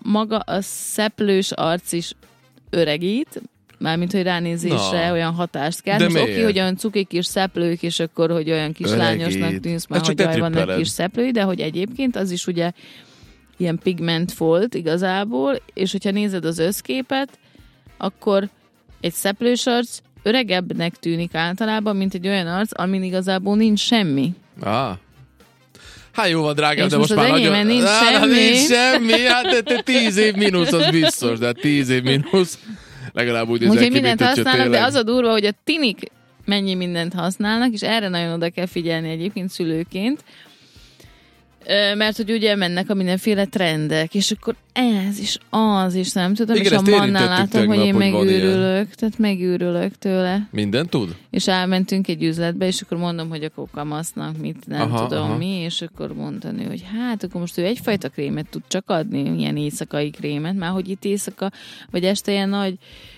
maga a szeplős arc is öregít, mármint, hogy ránézésre olyan hatást kell. Most oké, hogy olyan cukik kis szeplők, és akkor, hogy olyan kislányosnak tűnsz, már hogy jaj, vannak kis szeplői, de hogy egyébként az is ugye ilyen pigment folt igazából, és hogyha nézed az összképet, akkor egy szeplős arc öregebbnek tűnik általában, mint egy olyan arc, amin igazából nincs semmi. Hát jó van, drágám, és de most már nagyon... nincs semmi. Nincs semmi, hát te 10 év mínusz, az biztos, de 10 év mínusz. Legalább úgy nézek ki, mindent mint használnak, tényleg. de az a durva, hogy a tinik mennyi mindent használnak, és erre nagyon oda kell figyelni egyébként szülőként, mert hogy ugye mennek a mindenféle trendek, és akkor ez is, az is, nem tudom, igen, és a Mannál látom, hogy én megőrülök, tehát megőrülök tőle. Minden tud? És elmentünk egy üzletbe, és akkor mondom, hogy akkor kamasznak mit, nem tudom mi, és akkor mondani, hogy hát akkor most ő egyfajta krémet tud csak adni, ilyen éjszakai krémet, már hogy itt éjszaka, vagy este ilyen nagy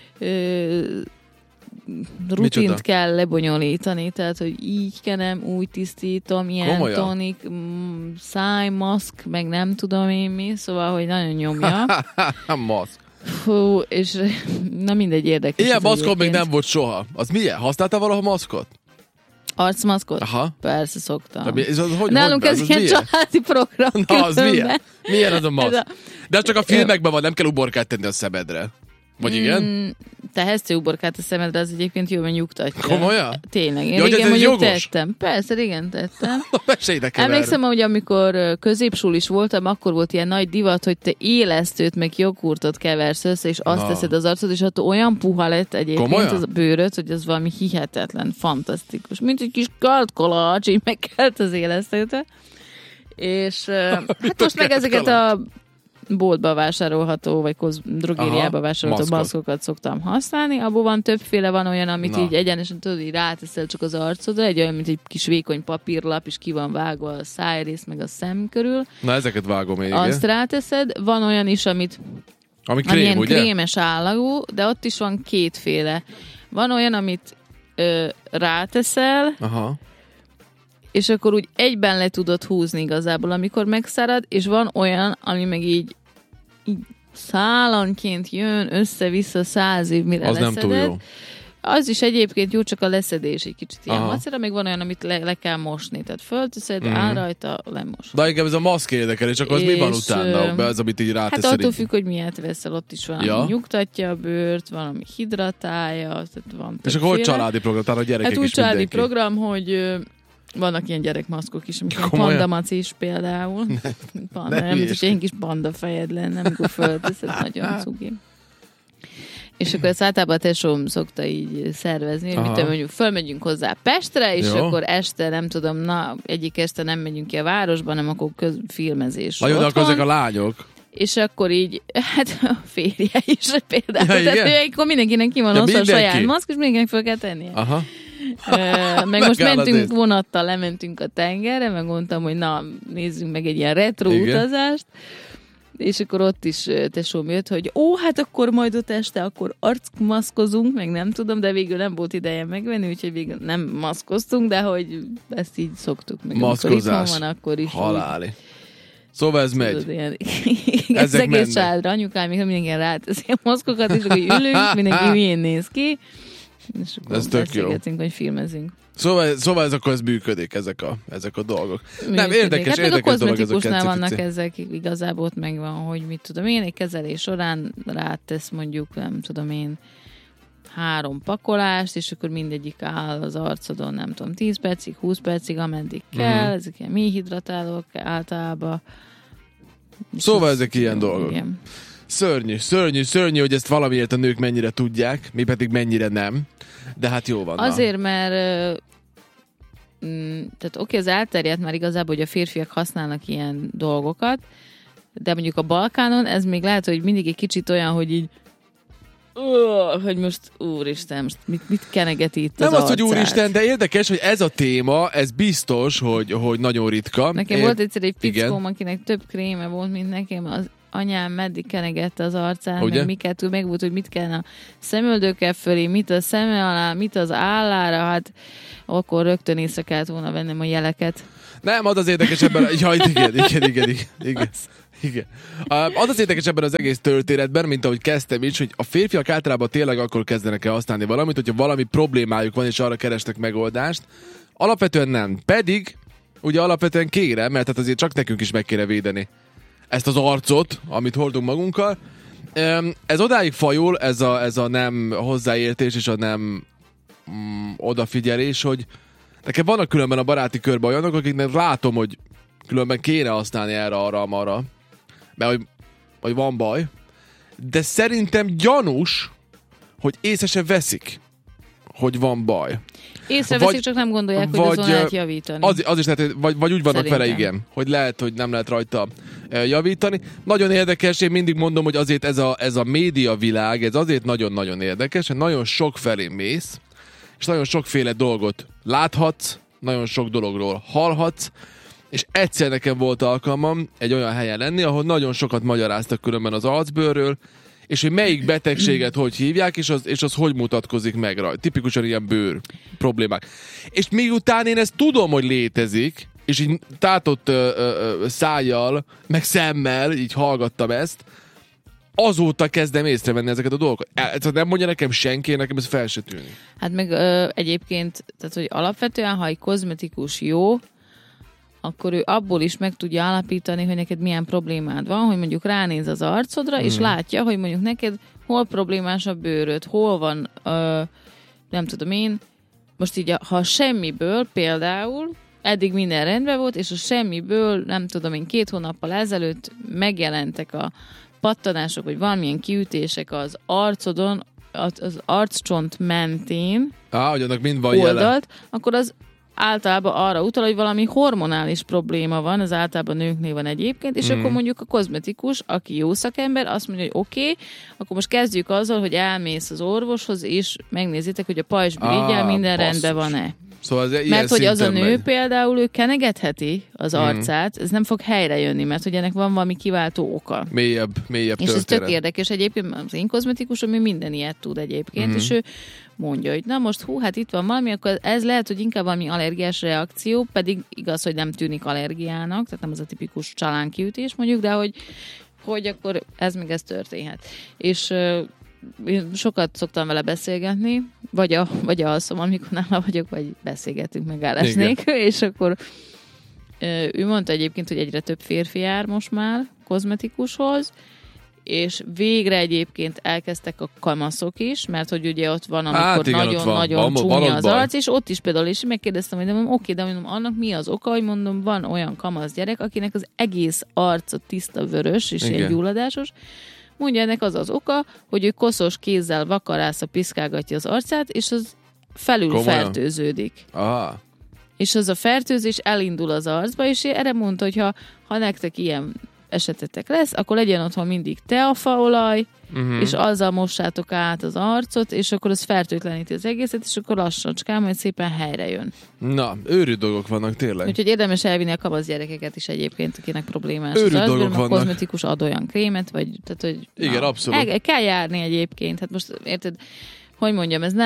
rutint kell lebonyolítani, tehát, hogy így kenem, úgy tisztítom, ilyen komolyan? tonik, szájmaszk, meg nem tudom én mi, szóval, hogy nagyon nyomja. Maszk. Fú, és na mindegy, érdekes. Ilyen maszkot még nem volt soha. Az milyen? Használtál valaha maszkot? Arcmaszkot? Aha. Persze, szoktam. Nálunk ez ilyen családi program. Na, az milyen? Milyen az a maszk? De csak a filmekben van, nem kell uborkát tenni a szemedre. Vagy igen? Tehetsz uborkát a szemedre, az egyébként jó, mert nyugtatja. Komolyan? Tényleg. Én régen mondjuk tettem. Persze, régen tettem. Emlékszem, hogy amikor középsulis voltam, akkor volt ilyen nagy divat, hogy te élesztőt meg jogurtot keversz össze, és azt teszed az arcod, és attól olyan puha lett egyébként az a bőröd, hogy az valami hihetetlen, fantasztikus. Mint egy kis kaltkolács, így megkelt az élesztőt. És hát most meg ezeket a boltba vásárolható, vagy drogériába vásárolható maszkokat szoktam használni. Abból van többféle, van olyan, amit így egyenesen tudod, így ráteszel csak az arcodra, egy olyan, mint egy kis vékony papírlap, és ki van vágva a szájrész, meg a szem körül. Na, ezeket vágom még. Azt ráteszed. Van olyan is, ami krém, ugye? Krémes állagú, de ott is van kétféle. Van olyan, amit ráteszel, és akkor úgy egyben le tudod húzni igazából, amikor megszárad, és van olyan, ami meg így szálanként jön össze-vissza 100 év, mire leszeded. Az nem túl jó. Az is egyébként jó, csak a leszedés egy kicsit ilyen macera, meg van olyan, amit le kell mosni. Tehát fölteszed, áll rajta, lemos. De inkább ez a maszk érdekel, és akkor az mi van utána? Be az, amit így ráteszed? Hát attól függ, hogy milyet veszel, ott is van, ami nyugtatja a bőrt, van, ami hidratálja, tehát van. És akkor hogy családi program? Tehát a gyerekek hát úgy is családi mindenki. program, hogy vannak ilyen gyerekmaszkok is, amikor pandamac is például. Nem, hogy egy kis panda fejed lenne, amikor fölteszed, nagyon cuki. És akkor ezt általában a tesóm szokta így szervezni, hogy mondjuk fölmegyünk hozzá Pestre, és akkor este, nem tudom, egyik este nem megyünk ki a városba, hanem akkor filmezés. Nagyon akkor ezek a lányok. És akkor így, hát a férje is például. Ja, tehát akkor mindenkinek ki van osztva a saját maszk, és mindenkinek fel kell tennie. Meg most mentünk vonattal, lementünk a tengerre, meg mondtam, hogy na, nézzünk meg egy ilyen retro utazást, és akkor ott is tesóm jött, hogy hát akkor majd ott este akkor arcmaszkozunk, meg nem tudom, de végül nem volt ideje megvenni, úgyhogy végül nem maszkoztunk, de hogy ezt így szoktuk meg. Maszkozás. Van, akkor is haláli. Úgy. Szóval ez megy. Ez egész családra, anyukám, még mindenki ráteszi a maszkokat, és akkor ülünk, mindenki hülyén néz ki, és akkor ez tök jó. Hogy filmezünk. Szóval ez akkor ez működik, ezek a dolgok. Működik. Nem, érdekes, hát érdekes dolog ez a kozmetikusnál vannak ezek, igazából ott megvan, hogy mit tudom én, egy kezelés során rátesz mondjuk, nem tudom én, 3 pakolást, és akkor mindegyik áll az arcodon, nem tudom, 10 percig, 20 percig, ameddig kell, ezek ilyen mély hidratálók általában. Szóval ezek ilyen dolgok. Igen. Szörnyű, hogy ezt valamiért a nők mennyire tudják, mi pedig mennyire nem. De hát jó van. Azért, mert tehát oké, az elterjedt már igazából, hogy a férfiak használnak ilyen dolgokat, de mondjuk a Balkánon ez még lehet, hogy mindig egy kicsit olyan, hogy így hogy most úristen, most mit keneget itt az Nem arcát. azt, hogy úristen, de érdekes, hogy ez a téma, ez biztos, hogy nagyon ritka. Nekem volt egyszer egy fickóm, akinek több kréme volt, mint nekem, az anyám meddig kenegette az arcán, meg miket, meg volt, hogy mit kellene a szemöldöke fölé, mit a szeme alá, mit az állára, hát akkor rögtön észre kellett volna vennem a jeleket. Nem, az érdekes ebben, igen. Az az érdekes ebben az egész történetben, mint ahogy kezdtem is, hogy a férfiak általában tényleg akkor kezdenek el használni valamit, hogyha valami problémájuk van, és arra keresnek megoldást. Alapvetően nem. Pedig, ugye alapvetően kéne, mert hát azért csak nekünk is meg kéne védeni ezt az arcot, amit hordunk magunkkal. Ez odáig fajul, ez a nem hozzáértés és a nem odafigyelés, hogy nekem vannak különben a baráti körben olyanok, akiknek látom, hogy különben kéne használni erre, arra, mert hogy van baj, de szerintem gyanús, hogy észre se veszik, hogy van baj. Észreveszik, csak nem gondolják, hogy azon lehet javítani. Az is lehet, vagy úgy vannak vele, igen, hogy lehet, hogy nem lehet rajta javítani. Nagyon érdekes, én mindig mondom, hogy azért ez a média világ, ez azért nagyon-nagyon érdekes, hogy nagyon sok felé mész, és nagyon sokféle dolgot láthatsz, nagyon sok dologról hallhatsz, és egyszer nekem volt alkalmam egy olyan helyen lenni, ahol nagyon sokat magyaráztak különben az arcbőrről, és hogy melyik betegséget hogy hívják, és az hogy mutatkozik meg rajta. Tipikusan ilyen bőr problémák. És miután én ezt tudom, hogy létezik, és így tátott szájjal, meg szemmel, így hallgattam ezt, azóta kezdem észrevenni ezeket a dolgokat. Nem mondja nekem senki, nekem ez fel se tűnik. Hát meg egyébként, tehát hogy alapvetően, ha egy kozmetikus jó, akkor ő abból is meg tudja állapítani, hogy neked milyen problémád van, hogy mondjuk ránéz az arcodra, és látja, hogy mondjuk neked hol problémás a bőröd, hol van, nem tudom én, most így, ha semmiből például, eddig minden rendben volt, és a semmiből, nem tudom én, 2 hónappal ezelőtt megjelentek a pattanások, vagy valamilyen kiütések az arcodon, az arccsont mentén, hogy annak mind van oldalt, akkor az általában arra utal, hogy valami hormonális probléma van, az általában nőknél van egyébként, és akkor mondjuk a kozmetikus, aki jó szakember, azt mondja, hogy oké, akkor most kezdjük azzal, hogy elmész az orvoshoz, és megnézitek, hogy a pajzsmirigyel minden rendben van-e. Szóval mert hogy az a nő például, ő kenegetheti az arcát, ez nem fog helyre jönni, mert hogy ennek van valami kiváltó oka. Mélyebb történet. És ez tök érdekes egyébként, az én kozmetikusom, ő minden ilyet tud egyébként, és ő mondja, hogy na most hát itt van valami, akkor ez lehet, hogy inkább valami allergiás reakció, pedig igaz, hogy nem tűnik allergiának, tehát nem az a tipikus csalánkiütés mondjuk, de hogy akkor ez meg ez történhet. És én sokat szoktam vele beszélgetni, vagy alszom, amikor nála vagyok, vagy beszélgetünk, meg elesnék, és akkor ő mondta egyébként, hogy egyre több férfi jár most már kozmetikushoz, és végre egyébként elkezdtek a kamaszok is, mert hogy ugye ott van, amikor nagyon-nagyon csúnya az arc, és ott is például, és megkérdeztem, hogy mondom, oké, de mondom, annak mi az oka, hogy mondom, van olyan kamasz gyerek, akinek az egész arca tiszta vörös, és ilyen gyulladásos. Mondja, ennek az az oka, hogy ő koszos kézzel vakarásza, piszkálgatja az arcát, és az felül fertőződik. Aha. És az a fertőzés elindul az arcba, és erre mondta, hogy ha nektek ilyen esetetek lesz, akkor legyen otthon mindig teafaolaj, és azzal mossátok át az arcot, és akkor az fertőtleníti az egészet, és akkor lassacskán majd szépen helyre jön. Na, őrű dolgok vannak tényleg. Úgyhogy érdemes elvinni a kamasz gyerekeket is egyébként, akinek problémás őrű az dolgok vannak. A kozmetikus ad olyan krémet, vagy tehát, hogy igen, abszolút. Kell járni egyébként. Hát most érted, hogy mondjam, ez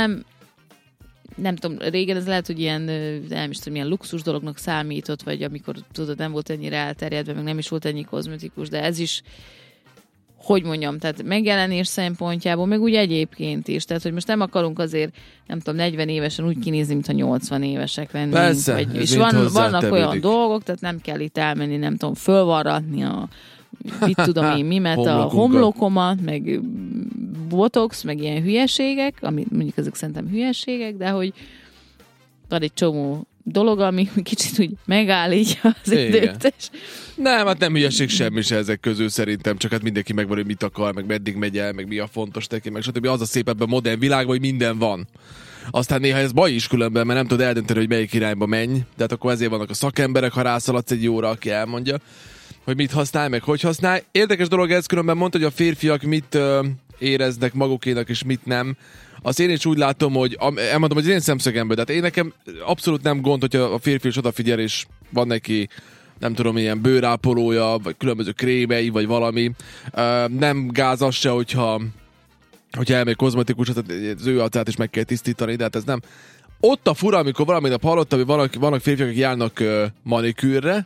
nem tudom, régen ez lehet, hogy ilyen, nem is tudom, ilyen luxus dolognak számított, vagy amikor, tudod, nem volt ennyire elterjedve, meg nem is volt ennyi kozmetikus, de ez is, hogy mondjam, tehát megjelenés szempontjából, meg úgy egyébként is, tehát, hogy most nem akarunk azért, nem tudom, 40 évesen úgy kinézni, mintha 80 évesek lennénk. Persze, vagy, és vannak olyan dolgok, tehát nem kell itt elmenni, nem tudom, fölvarratni mit tudom én, mimet, a homlokomat, meg botox, meg ilyen hülyeségek, ami mondjuk ezek szerintem hülyeségek, de hogy van egy csomó dolog, ami kicsit úgy megállítja az időt. Nem, hát nem hülyeség semmi se ezek közül szerintem, csak hát mindenki megvan, hogy mit akar, meg meddig megy el, meg mi a fontos neki, meg stb. Az a szép ebben a modern világban, hogy minden van. Aztán néha ez baj is különben, mert nem tudod eldönteni, hogy melyik irányba menj, de hát akkor ezért vannak a szakemberek, ha rászaladsz egy óra, aki elmondja, hogy mit használj, meg hogy használj. Érdekes dolog ez, különben mondta, hogy a férfiak mit éreznek magukénak, és mit nem. Azt én is úgy látom, hogy elmondom, hogy az én szemszögemből, tehát én nekem abszolút nem gond, hogyha a férfi is odafigyel, és van neki nem tudom, ilyen bőrápolója, vagy különböző krémei, vagy valami. Nem gáz az se, hogyha elmegy kozmetikus, az ő arcát is meg kell tisztítani, de hát ez nem. Ott a fura, amikor valami nap hallottam, hogy vannak férfiak, akik járnak manikűrre,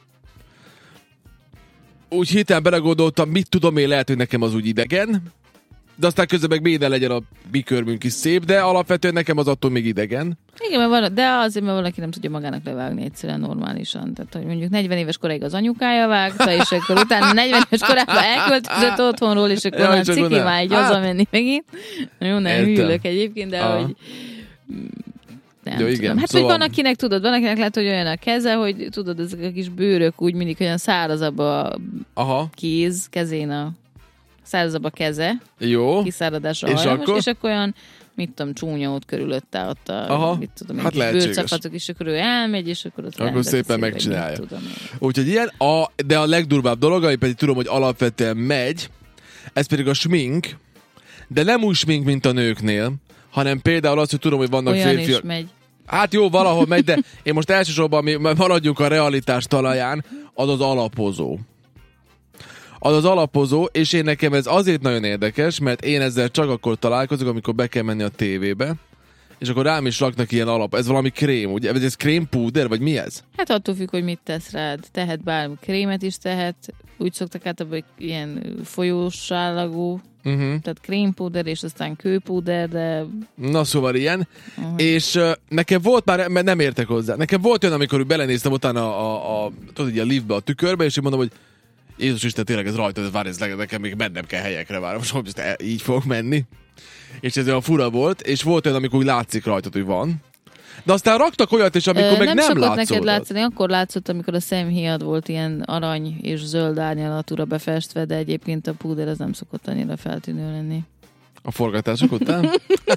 úgy hirtelen belegondoltam, mit tudom én, lehet, hogy nekem az úgy idegen, de aztán közben meg minden legyen a bikörmünk is szép, de alapvetően nekem az attól még idegen. Igen, de azért, mert valaki nem tudja magának levágni egyszerűen normálisan. Tehát, hogy mondjuk 40 éves koráig az anyukája vágta, és akkor utána 40 éves korában elköltözött otthonról, és akkor a ciki már így hazamenni megint. Jó, nem hűlök egyébként, de hogy... Nem jó, tudom. Hát, szóval... hogy van akinek, tudod, van akinek lehet, hogy olyan a keze, hogy tudod, ezek a kis bőrök úgy mindig olyan szárazabb a kezén szárazabb a keze. Jó. Kiszáradásra hajlamos, és akkor olyan, mit tudom, csúnya ott körülötte ott a, mit tudom, hát bőrcapatok, és akkor ő elmegy, és akkor ott akkor szépen megcsinálja. Úgyhogy ilyen, de a legdurvább dolog, ami pedig tudom, hogy alapvetően megy, ez pedig a smink, de nem úgy smink, mint a nőknél, hanem például azt, hogy tudom, hogy vannak olyan férfiak. Is megy. Hát jó, valahol megy, de én most elsősorban maradjunk a realitás talaján, az alapozó. Az alapozó, és én nekem ez azért nagyon érdekes, mert én ezzel csak akkor találkozok, amikor be kell menni a tévébe, és akkor rám is raknak ilyen ez valami krém, ugye? Ez krémpúder, vagy mi ez? Hát attól függ, hogy mit tesz rád. Tehet bármi krémet is tehet, úgy szoktak általában ilyen folyós állagú, tehát krémpúder, és aztán kőpúder, de... Na szóval ilyen. És nekem volt már, mert nem értek hozzá, nekem volt olyan, amikor belenéztem utána tudod, így a liftbe, a tükörbe, és én mondom, hogy Jézus Isten, tényleg ez rajta, de várj, ez nekem még mennem kell helyekre, várj, most így fogok menni. És ez olyan fura volt, és volt olyan, amikor úgy látszik rajtad, hogy van. De aztán raktak olyat is, amikor meg nem látszott. Nem neked látszani, akkor látszott, amikor a szemhéjad volt ilyen arany és zöld árnyalatúra befestve, de egyébként a púder az nem szokott annyira feltűnő lenni. A forgatások után?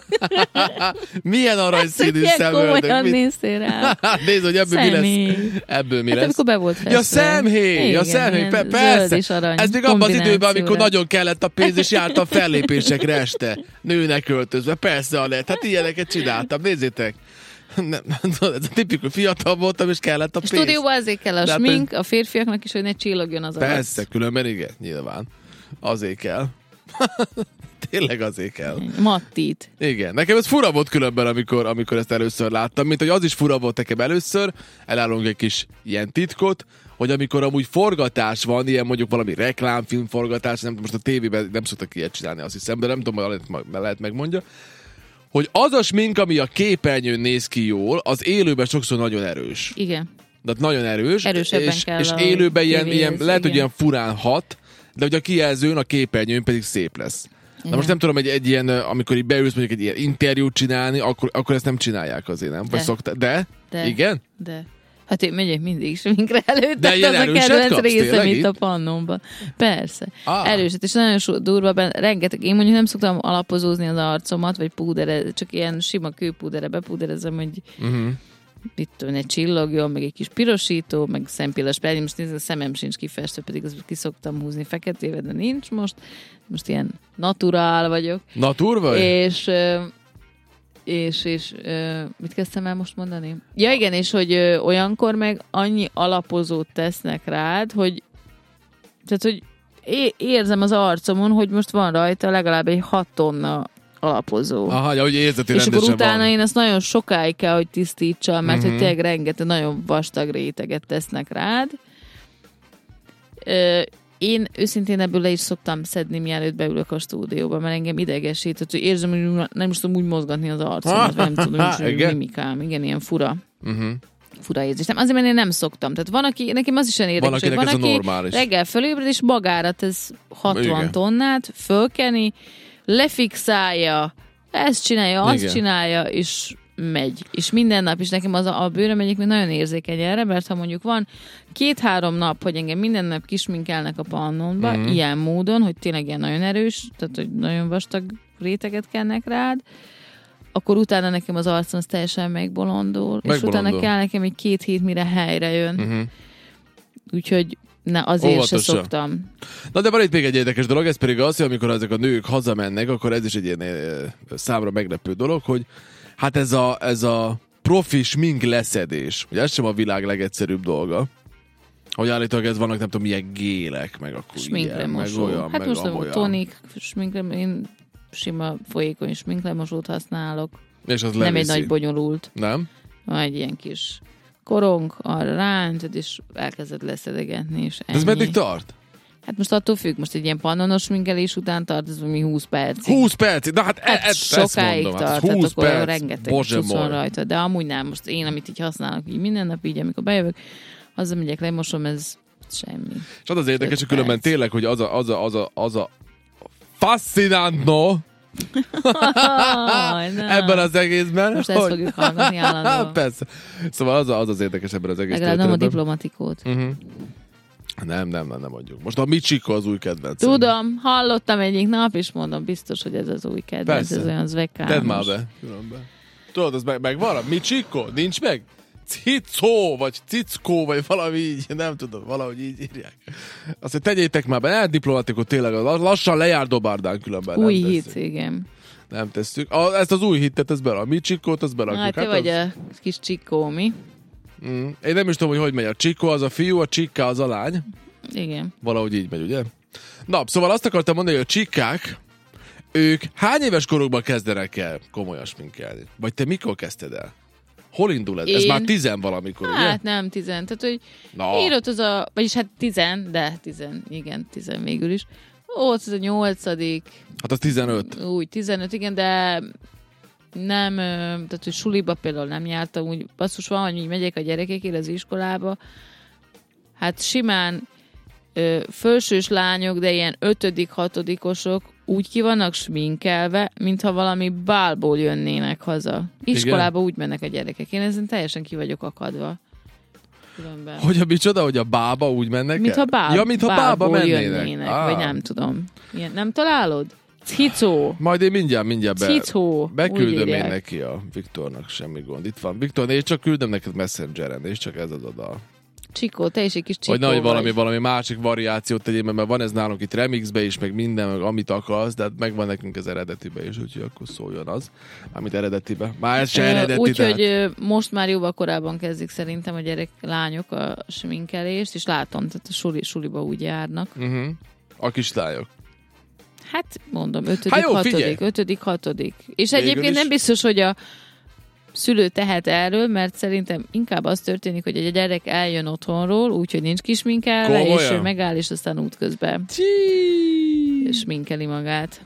Milyen aranyszínű szemöldök. Komolyan néztél rá. Nézd, hogy ebből mi lesz. Ebből mi lesz. Amikor be volt festve. Ja, szemhéj, persze. Ez még abban az időben, amikor nagyon kellett a pénz, és jártam fellépésekre este. Nőnek öltözve. Persze, Anett. Hát ilyeneket csináltam. Nézzétek. Ez a tipikus fiatal voltam, és kellett a pénz. A stúdióban azért kell a smink, a férfiaknak is, hogy ne csillogjon az arc. Persze, különben igen, nyilván. Azért kell. Tényleg azért kell. Mattit. Igen. Nekem ez fura volt különben, amikor ezt először láttam, mint hogy az is fura volt nekem először, elállunk egy kis ilyen titkot, hogy amikor amúgy forgatás van, ilyen mondjuk valami reklámfilm forgatás, nem most a tévében nem szoktak ilyet csinálni, azt hiszem, de nem tudom, lehet megmondja, hogy az a smink, ami a képernyőn néz ki jól, az élőben sokszor nagyon erős. Igen. De nagyon erős. Erősebben kell és élőben ilyen lehet, hogy ilyen furán hat, de hogy a kijelzőn, a képernyőn pedig szép lesz. Na most nem tudom, egy ilyen, amikor így beülsz mondjuk egy ilyen interjút csinálni, akkor ezt nem csinálják azért, nem? Vagy szokta... De? Igen? De. Hát én megyek mindig sminkre előtt, de az a kedvenc részem itt a pannómban. Persze. Erőset, és nagyon durva, rengeteg. Én mondjuk nem szoktam alapozózni az arcomat, vagy púdere, csak ilyen sima kőpúdere bepúderezem, hogy mit tudom, egy csillogjon, meg egy kis pirosító, meg szempillas például. Most nézd, a szemem sincs kifestve, pedig azt ki szoktam húzni feketével, de nincs most. Most ilyen naturál vagyok. Natur vagy? És mit kezdtem el most mondani? Ja igen, és hogy olyankor meg annyi alapozót tesznek rád, hogy tehát, hogy érzem az arcomon, hogy most van rajta legalább egy 6 tonna alapozó. Aha, hogy érzeti és akkor utána van. Én ezt nagyon sokáig kell, hogy tisztítsam, mert hogy tényleg rengeteg nagyon vastag réteget tesznek rád. Én őszintén ebből le is szoktam szedni, mielőtt beülök a stúdióba, mert engem idegesít, hogy érzem, hogy nem is tudom úgy mozgatni az arcomat, nem tudom, hogy mimikám, igen, ilyen fura. Fura érzés. Nem, azért, mert én nem szoktam. Tehát van, aki, nekem az is olyan érdekes, hogy van, aki reggel fölébred, és magára tesz 60 tonnát, fölkeni, lefixálja, ezt csinálja, azt csinálja, és megy. És minden nap is nekem az a bőröm egyébként nagyon érzékeny erre, mert ha mondjuk van 2-3 nap, hogy engem minden nap kisminkelnek a pannonba, ilyen módon, hogy tényleg ilyen nagyon erős, tehát hogy nagyon vastag réteget kennek rád, akkor utána nekem az arcom az teljesen megbolondul, és utána kell nekem egy 2 hét, mire helyre jön. Úgyhogy azért óvatosan se szoktam. Na de van itt még egy érdekes dolog, ez pedig az, hogy amikor ezek a nők hazamennek, akkor ez is egy ilyen számra meglepő dolog, hogy hát ez a profi smink leszedés, hogy ez sem a világ legegyszerűbb dolga. Hogy állítólag ez vannak, nem tudom, milyen gélek, meg akkor sminklemosó. Meg olyan, hát meg most amolyan. a tonik, én sima folyékony sminklemosót használok. És az nem egy nagy bonyolult. Nem? Van egy ilyen kis korong, arra ráöntöd, és elkezded leszedegetni, és ennyi. Ez meddig tart? Hát most attól függ, most egy ilyen pannonos sminkelés után tart, ez valami 20 percig. 20 percig? Na hát sokáig mondom, tart, 20 hát akkor perc. rengeteg cucc van rajta, de amúgy nem, most én, amit így használok így minden nap, így amikor bejövök, azzal megyek, lemosom, ez semmi. És az érdekes, hogy különben tényleg, hogy az a fascinantno ebben az egészben. Most ezt fogjuk hallgatni állandóan. Persze. Szóval az érdekes ebben az egész legalább nem a diplomatikót. Nem mondjuk. Most a Michiko az új kedvenc. Tudom, hallottam egyik nap, és mondom, biztos, hogy ez az új kedvenc. Persze. Ez olyan zvekános. Tedd már be. Különben. Tudod, az meg van? A Michiko? Nincs meg? Cicó, vagy Cickó, vagy valami így, nem tudom, valahogy így írják. Azt, hogy tegyétek már be, diplomatikot tényleg, lassan lejár Dobárdán különben. Új hit, igen. Nem tesszük. Ezt az új hittet, ez bele, a Michikót, ez berakjuk. Hát te vagy a kis Csikó, mi? Én nem is tudom, hogy megy. A Csikó az a fiú, a Csikka az a lány. Igen. Valahogy így megy, ugye? Na, szóval azt akartam mondani, hogy a csikkák, ők hány éves korukban kezdenek el komolyan sminkelni? Vagy te mikor kezdted el? Hol indul ez? Ez már 10 valamikor, ugye? Hát nem 10. Tehát, hogy írott az vagyis hát 10, de 10, igen, 10 végül is. Ó, ez a 8. Hát az 15. Úgy, 15, igen, de nem, tehát, hogy suliba például nem jártam, úgy basszus van, hogy így megyek a gyerekekért az iskolába, hát simán felsős lányok, de ilyen 5.-6-osok úgy ki vannak sminkelve, mintha valami bálból jönnének haza. Iskolába igen. Úgy mennek a gyerekek. Én ezen teljesen ki vagyok akadva. Különben. Hogy a micsoda, hogy a bába úgy mennek mintha mintha bába mennének. Jönnének, vagy nem tudom. Ilyen, nem találod? Cicó. Majd én mindjárt Cicó. Beküldöm én neki a Viktornak, semmi gond. Itt van. Viktor, én csak küldöm neked Messengeren, és csak ez az a dal. Csikó, te is egy kis Csikó vagy. Hogy valami másik variációt tegyél, mert van ez nálunk itt remixbe is, meg minden, meg amit akarsz, de megvan nekünk az eredetibe is, úgyhogy akkor szóljon az, amit eredetibe. Már ez se eredeti. Úgyhogy most már jóval korábban kezdik szerintem a lányok a sminkelést, és látom, tehát a suliba úgy járnak. A kislányok. Hát mondom, 5.-6. És egyébként nem biztos, hogy a szülő tehet erről, mert szerintem inkább az történik, hogy a gyerek eljön otthonról, úgyhogy nincs kisminkelve, és ő megáll, és aztán útközben sminkeli magát.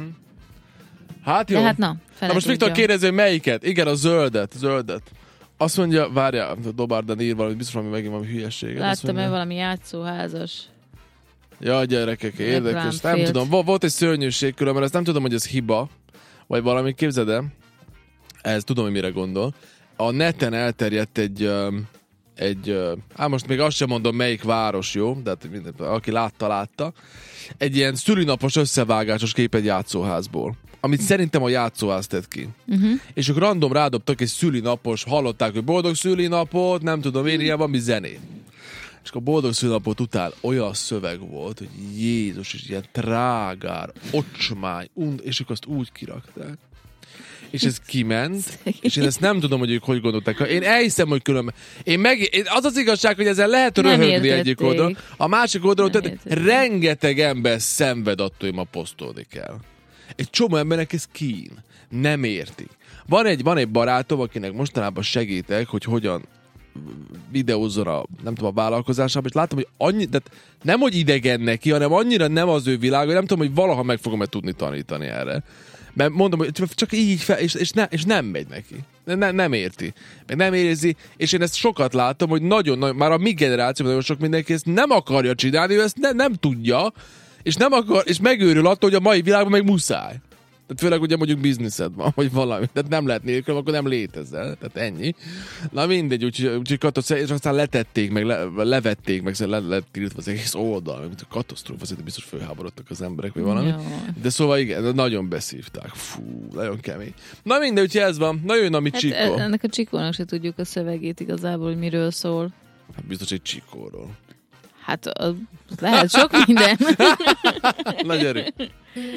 Hát jó. De hát na most Viktor kérdezi, hogy melyiket? Igen, a zöldet. Azt mondja, várjál, Dobárdán ír valami, biztos valami megint valami hülyeséget. Láttam-e valami játszóházas? Ja, gyerekek, érdekes. Nem tudom, volt egy szörnyűség különben, ezt nem tudom, hogy ez hiba, vagy valami, képzeld el. Ez tudom, hogy mire gondol. A neten elterjedt most még azt sem mondom, melyik város, jó? De hát, aki látta. Egy ilyen szülinapos összevágásos kép egy játszóházból. Amit szerintem a játszóház tett ki. És ők random rádobtak egy szülinapos, hallották, hogy boldog szülinapot, nem tudom én, ilyen valami zenét. És a boldog szülinapot után olyan szöveg volt, hogy Jézus, és ilyen trágár, ocsmány, és ők azt úgy kirakták. És ez kiment, és én ezt nem tudom, hogy ők hogy gondolták. Én elhiszem, hogy különben. Az az igazság, hogy ezzel lehet röhögni egyik oldalon. A másik oldalon, tehát rengeteg ember szenved attól, hogy ma posztolni kell. Egy csomó embernek ez kín. Nem értik. Van egy barátom, akinek mostanában segítek, hogy hogyan videózzon a vállalkozásában, és láttam, hogy nem, hogy idegen neki, hanem annyira nem az ő világa, hogy nem tudom, hogy valaha meg fogom-e tudni tanítani erre. Mert mondom, hogy csak így fel, és nem megy neki. Nem érti. Meg nem érzi, és én ezt sokat látom, hogy nagyon, már a mi generációban nagyon sok mindenki ezt nem akarja csinálni, ő ezt nem tudja, és nem akar, és megőrül attól, hogy a mai világban meg muszáj. Tehát főleg ugye mondjuk bizniszed van, vagy valami. Tehát nem lehet nélkül, akkor nem létezel. Tehát ennyi. Na mindegy, úgyhogy és aztán letették, meg levették, meg lett tiltva az egész oldal. Mint a katasztrófa, szerintem biztos fölháborodtak az emberek, vagy valami. De szóval igen, nagyon beszívták. Fú, nagyon kemény. Na mindegy, úgyhogy ez van. Na jön a mi Csikó. Ennek a Csikónak se tudjuk a szövegét igazából, hogy miről szól. Hát biztos egy Csikóról. Hát lehet sok minden. Na gyerünk.